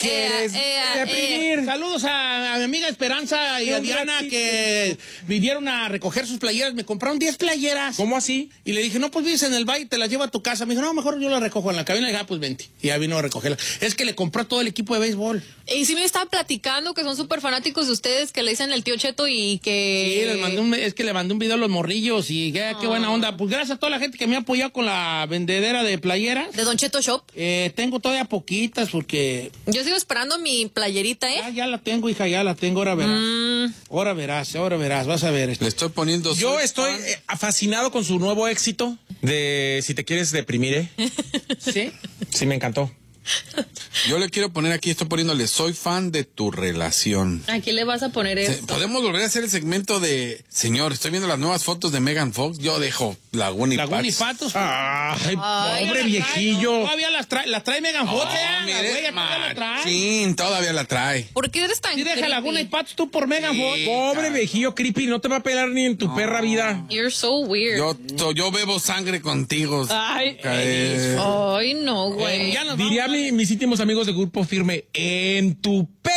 quieres deprimir. Saludos a mi amiga Esperanza y a Diana que vinieron a recoger sus playeras. Me compraron 10 playeras. ¿Cómo así? Y le dije, no, pues vives en el valle, te las llevo a tu casa. Me dijo, no, mejor yo las recojo en la cabina. Y dije, pues vente. Y ya vino a recogerla. Es que le compró todo el equipo de béisbol. Y sí me estaba platicando que son súper fanáticos de ustedes, que le dicen el tío Cheto y que... Sí, es que le mandé un video a los morrillos y qué buena onda. Pues gracias a toda la gente que me ha apoyado con la vendedera de playeras. ¿De Don Cheto Shop? Tengo todavía poquitas porque... Yo sigo esperando mi playerita, ¿eh? Ya la tengo, hija, ya la tengo, ahora verás. Ahora verás, vas a ver. Le estoy poniendo... Yo estoy fascinado con su nuevo éxito de Si te quieres deprimir, ¿eh? ¿Sí? Sí, me encantó. Yo le quiero poner aquí, estoy poniéndole, soy fan de tu relación. ¿A quién le vas a poner eso? ¿Podemos volver a hacer el segmento de, señor, estoy viendo las nuevas fotos de Megan Fox, yo dejo Laguna y Patos. Ay, pobre viejillo. Todavía las trae Megan Fox, Sí, todavía la trae. ¿Por qué eres tan Sí, deja creepy? Laguna y Patos tú por Megan Fox. Pobre viejillo creepy, no te va a pelar ni en tu perra vida. You're so weird. Yo bebo sangre contigo. Ay, no, güey. Ya nos Diría vamos. mis íntimos amigos de Grupo Firme, en tu perra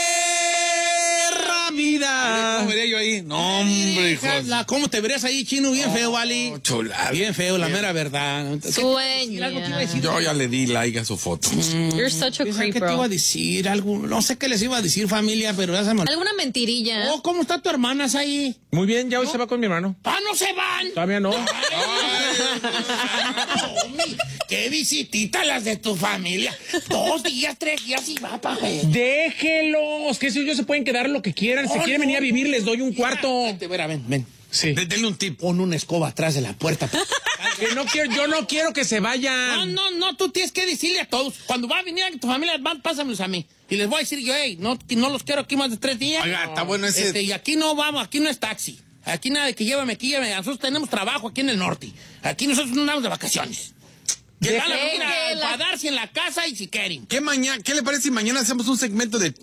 vida. ¿Cómo vería yo ahí? No, hombre, hijo. ¿Cómo te verías ahí, chino? Bien feo, ¿vale? Chulada. Bien feo, la mera verdad. Sueña. Algo te iba a decir. Yo ya le di like a su foto. You're such a creep, ¿Qué te bro. iba a decir? Algo, no sé qué les iba a decir, familia, pero ya se me... ¿Alguna mentirilla? Oh, ¿cómo está tu hermana ahí? Muy bien, ya hoy se va con mi hermano. ¡Ah, no se van! Todavía no. ¡Qué visitita las de tu familia! 2 días, 3 días y va para ver. Déjelos, que ellos se pueden quedar lo que quieran. Si quieren venir a vivir, les doy un cuarto. Ven. Sí. Denle un tip. Pon una escoba atrás de la puerta. Que no quiero, yo no quiero que se vayan. No, tú tienes que decirle a todos. Cuando va a venir a tu familia, pásamelos a mí. Y les voy a decir yo, no los quiero aquí más de 3 días. Oiga, está bueno ese. Y aquí no vamos, aquí no es taxi. Aquí nada de que llévame. Nosotros tenemos trabajo aquí en el norte. Aquí nosotros no andamos de vacaciones. Que van a venir a darse en la casa y si quieren. ¿Qué le parece si mañana hacemos un segmento de